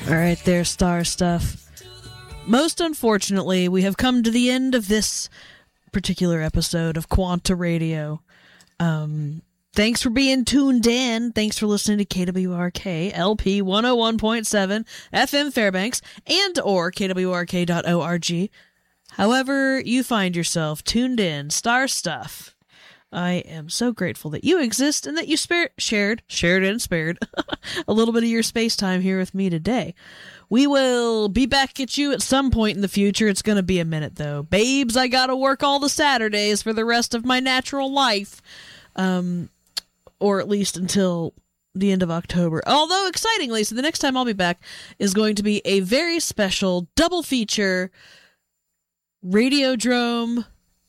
All right, there, Star Stuff. Most unfortunately, we have come to the end of this particular episode of Quanta Radio. Thanks for being tuned in. Thanks for listening to KWRK LP 101.7 FM Fairbanks and or kwrk.org. However you find yourself tuned in, Star Stuff. I am so grateful that you exist and that you shared and spared a little bit of your space time here with me today. We will be back at you at some point in the future. It's going to be a minute, though. Babes, I got to work all the Saturdays for the rest of my natural life. Or at least until the end of October. Although, excitingly, so the next time I'll be back is going to be a very special double feature Radiodrome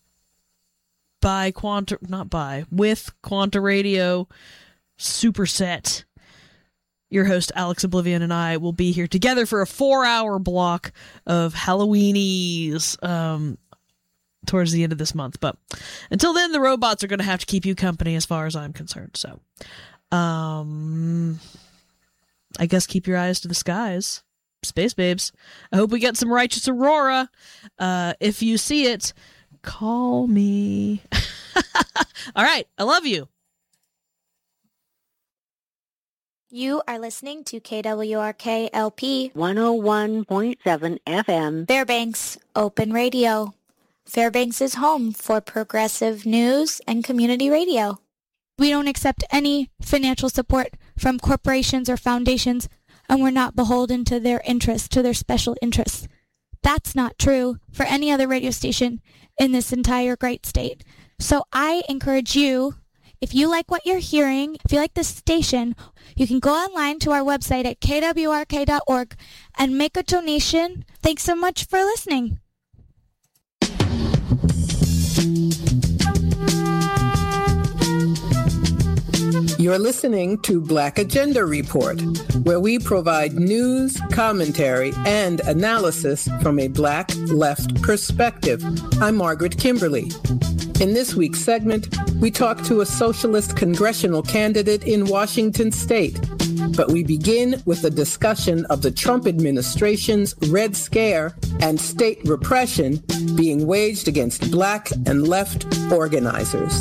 with Quanta Radio superset. Your host, Alex Oblivion, and I will be here together for a 4-hour block of Halloweenies towards the end of this month. But until then, the robots are going to have to keep you company as far as I'm concerned. So, I guess keep your eyes to the skies. Space babes. I hope we get some righteous Aurora. If you see it, call me. All right. I love you. You are listening to KWRK LP 101.7 FM Fairbanks Open Radio. Fairbanks is home for progressive news and community radio. We don't accept any financial support from corporations or foundations, and we're not beholden to their interests, to their special interests. That's not true for any other radio station in this entire great state. So I encourage you, if you like what you're hearing, if you like this station, you can go online to our website at kwrk.org and make a donation. Thanks so much for listening. You're listening to Black Agenda Report, where we provide news, commentary, and analysis from a Black left perspective. I'm Margaret Kimberly. In this week's segment, we talk to a socialist congressional candidate in Washington state. But we begin with a discussion of the Trump administration's Red Scare and state repression being waged against Black and left organizers.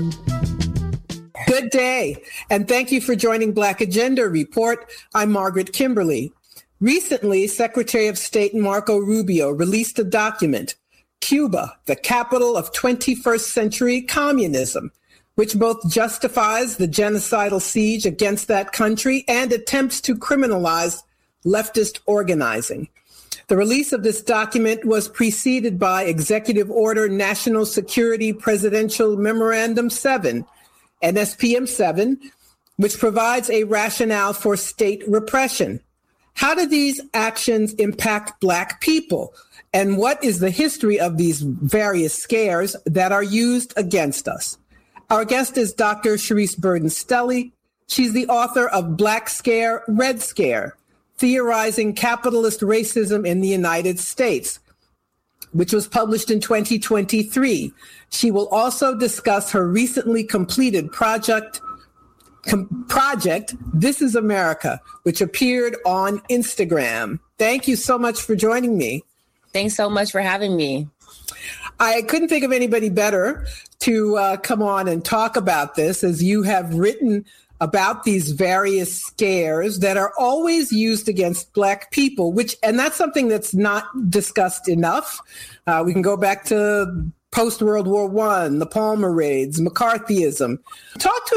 Good day, and thank you for joining Black Agenda Report. I'm Margaret Kimberly. Recently, Secretary of State Marco Rubio released a document, Cuba, the Capital of 21st Century Communism, which both justifies the genocidal siege against that country and attempts to criminalize leftist organizing. The release of this document was preceded by Executive Order National Security Presidential Memorandum 7, NSPM 7, which provides a rationale for state repression. How do these actions impact Black people? And what is the history of these various scares that are used against us? Our guest is Dr. Sharice Burden-Stelly. She's the author of Black Scare, Red Scare, Theorizing Capitalist Racism in the United States, which was published in 2023. She will also discuss her recently completed project, This Is America, which appeared on Instagram. Thank you so much for joining me. Thanks so much for having me. I couldn't think of anybody better to come on and talk about this, as you have written about these various scares that are always used against Black people, and that's something that's not discussed enough. We can go back to post-World War I, the Palmer raids, McCarthyism. Talk to